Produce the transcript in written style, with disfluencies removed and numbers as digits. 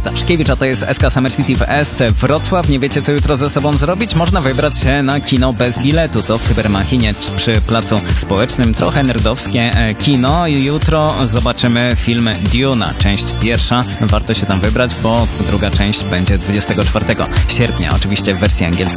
Staszkiewicz, a to jest SK Summer City w SC Wrocław. Nie wiecie, co jutro ze sobą zrobić? Można wybrać się na kino bez biletu. To w Cybermachinie przy Placu Społecznym. Trochę nerdowskie kino. Jutro zobaczymy film Duna, część pierwsza. Warto się tam wybrać, bo druga część będzie 24 sierpnia. Oczywiście w wersji angielskiej.